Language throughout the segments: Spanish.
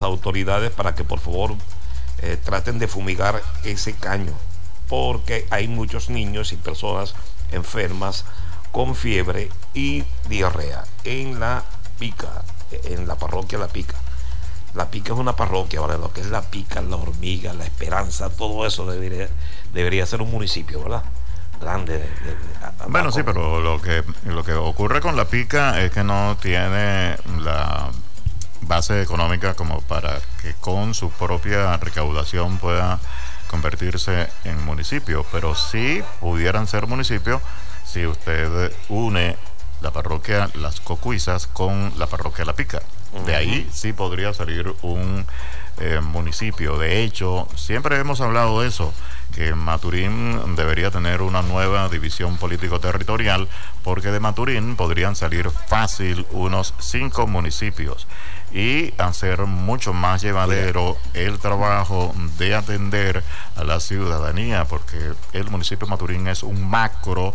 autoridades para que por favor traten de fumigar ese caño, porque hay muchos niños y personas enfermas con fiebre y diarrea en La Pica, en la parroquia La Pica. La Pica es una parroquia, ¿vale? Lo que es La Pica, La Hormiga, La Esperanza, todo eso debería ser un municipio, ¿verdad? Grande. Bueno, sí, pero lo que ocurre con La Pica es que no tiene la base económica como para que con su propia recaudación pueda convertirse en municipio, pero sí pudieran ser municipio si usted une la parroquia Las Cocuizas con la parroquia La Pica. De ahí sí podría salir un municipio. De hecho, siempre hemos hablado de eso, que Maturín debería tener una nueva división político-territorial, porque de Maturín podrían salir fácil unos 5 municipios y hacer mucho más llevadero el trabajo de atender a la ciudadanía, porque el municipio de Maturín es un macro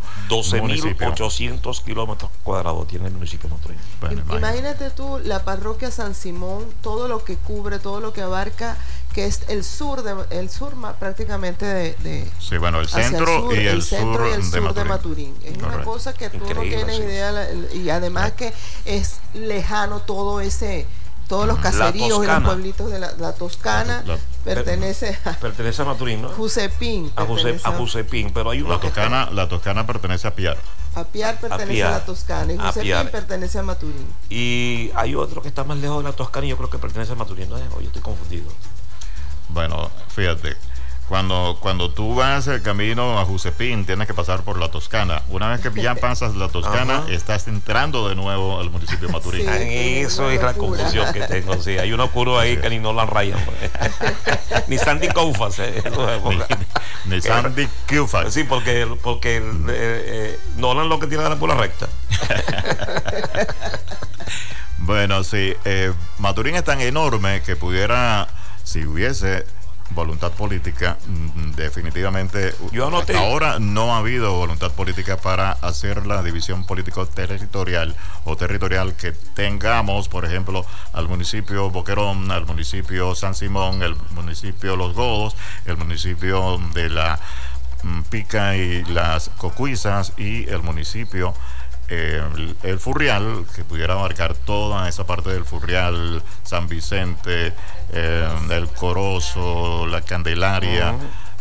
12.800 kilómetros cuadrados tiene el municipio de Maturín. Bueno, imagínate tú la parroquia San Simón, todo lo que cubre, todo lo que abarca, que es el sur prácticamente de sí, bueno, el centro y el sur de Maturín. Es correcto. Una cosa que tú increíble, no tienes idea, y además que es lejano todo ese, todos los caseríos y los pueblitos de la Toscana. Pertenece a Maturín, ¿no? Jusepín. A Jusepín, pero hay una la Toscana pertenece a Piar. A Piar pertenece a la Toscana y Jusepín pertenece a Maturín. Y hay otro que está más lejos de la Toscana y yo creo que pertenece a Maturín, ¿no? Yo estoy confundido. Bueno, fíjate, cuando tú vas el camino a Jusepín, tienes que pasar por la Toscana. Una vez que ya pasas la Toscana, estás entrando de nuevo al municipio de Maturín. Sí, eso es la confusión que tengo. Sí, hay uno oscuro ahí que ni no la rayan. Ni Sandy Koufax. Ni Sandy Koufax. Sí, porque Nolan lo que tiene la pura recta. Bueno, sí, Maturín es tan enorme que pudiera, si hubiese voluntad política, definitivamente hasta ahora no ha habido voluntad política para hacer la división político territorial que tengamos, por ejemplo, al municipio Boquerón, al municipio San Simón, el municipio Los Godos, el municipio de La Pica y Las Cocuizas y el municipio el Furrial, que pudiera abarcar toda esa parte del Furrial, San Vicente, el Corozo, la Candelaria,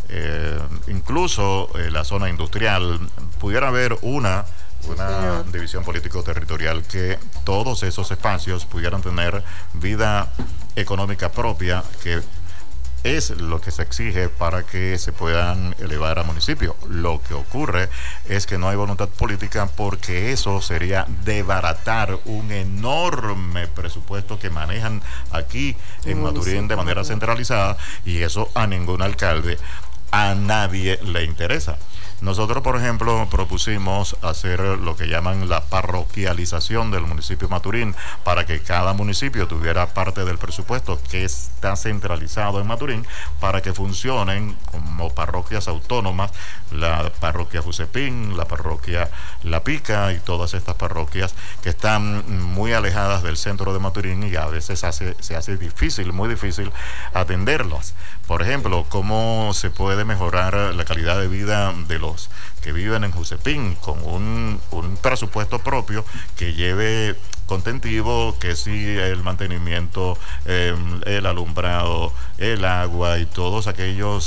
incluso la zona industrial. Pudiera haber una división político-territorial que todos esos espacios pudieran tener vida económica propia, que es lo que se exige para que se puedan elevar a municipio. Lo que ocurre es que no hay voluntad política, porque eso sería desbaratar un enorme presupuesto que manejan aquí en Maturín de manera centralizada, y eso a ningún alcalde, a nadie le interesa. Nosotros, por ejemplo, propusimos hacer lo que llaman la parroquialización del municipio de Maturín, para que cada municipio tuviera parte del presupuesto que está centralizado en Maturín, para que funcionen como parroquias autónomas, la parroquia Jusepín, la parroquia La Pica y todas estas parroquias que están muy alejadas del centro de Maturín, y a veces se hace difícil, muy difícil atenderlas. Por ejemplo, ¿cómo se puede mejorar la calidad de vida de los que viven en Jusepín con un presupuesto propio que lleve contentivo, que sí, el mantenimiento, el alumbrado, el agua y todos aquellas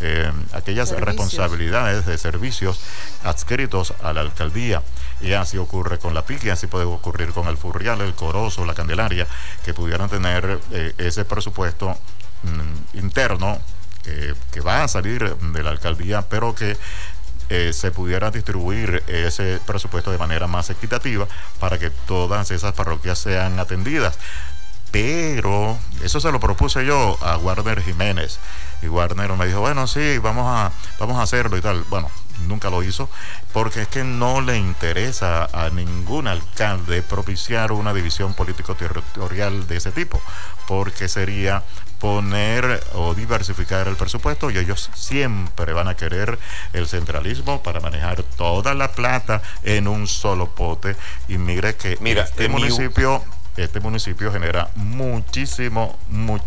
responsabilidades de servicios adscritos a la alcaldía? Y así ocurre con La Pica, y así puede ocurrir con el Furrial, el Corozo, la Candelaria, que pudieran tener ese presupuesto interno que va a salir de la alcaldía, pero que se pudiera distribuir ese presupuesto de manera más equitativa para que todas esas parroquias sean atendidas. Pero eso se lo propuse yo a Warner Jiménez, y Warner me dijo, bueno, sí, vamos a hacerlo y tal. Bueno, nunca lo hizo, porque es que no le interesa a ningún alcalde propiciar una división político-territorial de ese tipo, porque sería poner o diversificar el presupuesto, y ellos siempre van a querer el centralismo para manejar toda la plata en un solo pote. Y mire que este municipio genera muchísimo